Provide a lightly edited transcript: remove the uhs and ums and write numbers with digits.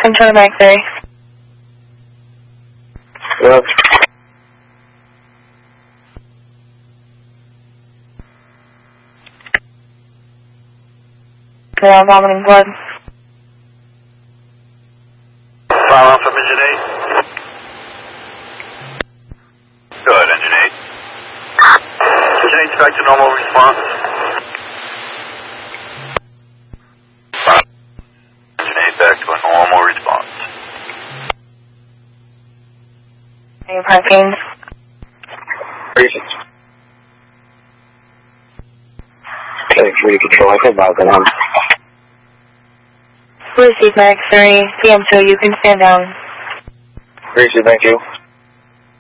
Control Mac 3. Yep. Now vomiting blood. File off from Engine 8. Go ahead, Engine 8. Engine 8 back to normal response. Engine 8 back to a normal response. Are you parking? Reason. Okay, 3 control, I think about that on. Receive Mac 3. PM2, you can stand down. Receive, thank you.